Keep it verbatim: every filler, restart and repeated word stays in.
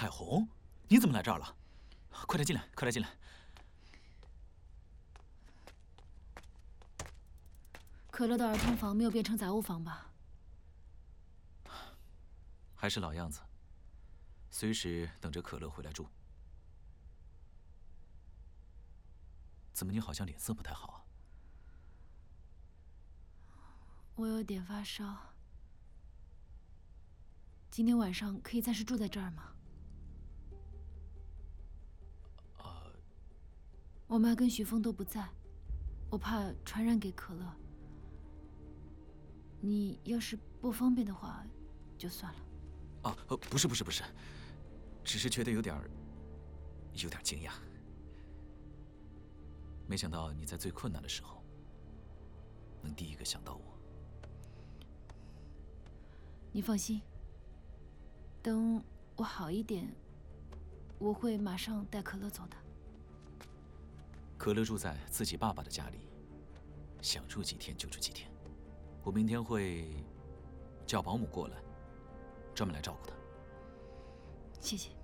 彩虹，你怎么来这儿了？快点进来，快点进来。 可乐的儿童房没有变成杂物房吧？ 还是老样子，随时等着可乐回来住。怎么你好像脸色不太好啊？ 我有点发烧。今天晚上可以暂时住在这儿吗？ 呃， 我妈跟许峰都不在，我怕传染给可乐。你要是不方便的话，就算了。 啊，呃，不是不是不是，只是觉得有点儿，有点惊讶。没想到你在最困难的时候，能第一个想到我。 你放心，等我好一点，我会马上带可乐走的。 可乐住在自己爸爸的家里，想住几天就住几天。我明天会叫保姆过来，专门来照顾他。 谢谢。